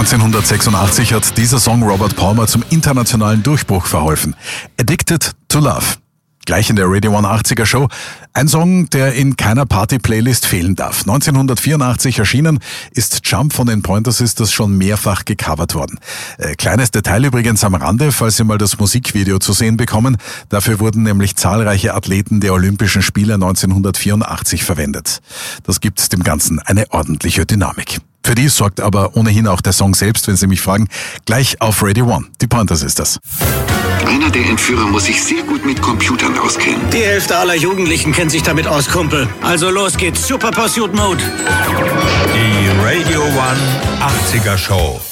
1986 hat dieser Song Robert Palmer zum internationalen Durchbruch verholfen. Addicted to Love. Gleich in der Radio 80er Show. Ein Song, der in keiner Party-Playlist fehlen darf. 1984 erschienen, ist Jump von den Pointer Sisters schon mehrfach gecovert worden. Kleines Detail übrigens am Rande, falls Sie mal das Musikvideo zu sehen bekommen. Dafür wurden nämlich zahlreiche Athleten der Olympischen Spiele 1984 verwendet. Das gibt dem Ganzen eine ordentliche Dynamik. Für die sorgt aber ohnehin auch der Song selbst, wenn Sie mich fragen, gleich auf Radio 1. Die Pointer Sisters. Einer der Entführer muss sich sehr gut mit Computern auskennen. Die Hälfte aller Jugendlichen kennt sich damit aus, Kumpel. Also los geht's, Super Pursuit Mode. Die Radio 1 80er Show.